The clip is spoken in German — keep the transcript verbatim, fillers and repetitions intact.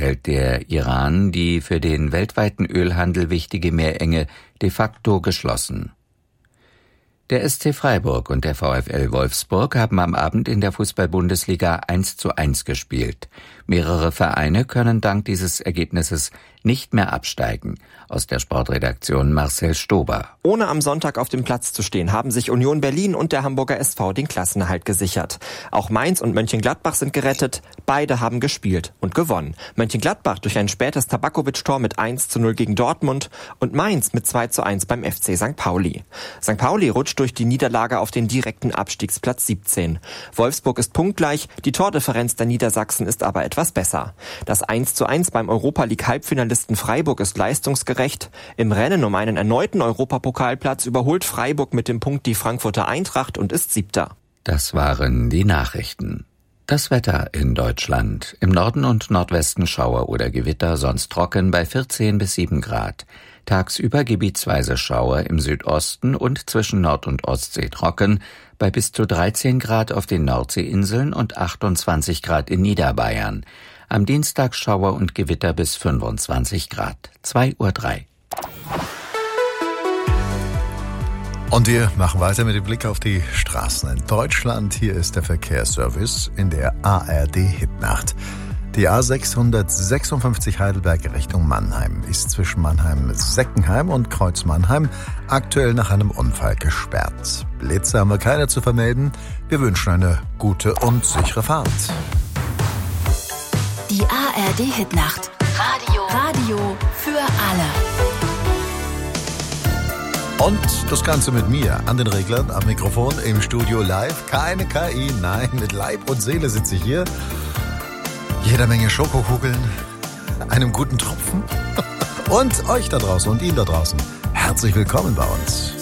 hält der Iran die für den weltweiten Ölhandel wichtige Meerenge de facto geschlossen. Der S C Freiburg und der VfL Wolfsburg haben am Abend in der Fußball-Bundesliga eins zu eins gespielt. Mehrere Vereine können dank dieses Ergebnisses nicht mehr absteigen. Aus der Sportredaktion Marcel Stober. Ohne am Sonntag auf dem Platz zu stehen, haben sich Union Berlin und der Hamburger S V den Klassenerhalt gesichert. Auch Mainz und Mönchengladbach sind gerettet. Beide haben gespielt und gewonnen. Mönchengladbach durch ein spätes Tabakovic-Tor mit eins zu null gegen Dortmund und Mainz mit zwei zu eins beim F C Sankt Pauli. Sankt Pauli rutscht durch die Niederlage auf den direkten Abstiegsplatz siebzehn. Wolfsburg ist punktgleich, die Tordifferenz der Niedersachsen ist aber etwas besser. Das eins zu eins beim Europa-League-Halbfinalisten Freiburg ist leistungsgerecht. Im Rennen um einen erneuten Europapokalplatz überholt Freiburg mit dem Punkt die Frankfurter Eintracht und ist Siebter. Das waren die Nachrichten. Das Wetter in Deutschland. Im Norden und Nordwesten Schauer oder Gewitter, sonst trocken bei vierzehn bis sieben Grad. Tagsüber gebietsweise Schauer im Südosten und zwischen Nord- und Ostsee trocken, bei bis zu dreizehn Grad auf den Nordseeinseln und achtundzwanzig Grad in Niederbayern. Am Dienstag Schauer und Gewitter bis fünfundzwanzig Grad. zwei Uhr drei. Und wir machen weiter mit dem Blick auf die Straßen in Deutschland. Hier ist der Verkehrsservice in der A R D-Hitnacht. Die A sechshundertsechsundfünfzig Heidelberg Richtung Mannheim ist zwischen Mannheim-Seckenheim und Kreuz Mannheim aktuell nach einem Unfall gesperrt. Blitze haben wir keine zu vermelden. Wir wünschen eine gute und sichere Fahrt. Die A R D-Hitnacht. Radio. Radio für alle. Und das Ganze mit mir an den Reglern, am Mikrofon, im Studio live. Keine K I, nein, mit Leib und Seele sitze ich hier. Jeder Menge Schokokugeln, einem guten Tropfen und euch da draußen und Ihnen da draußen. Herzlich willkommen bei uns.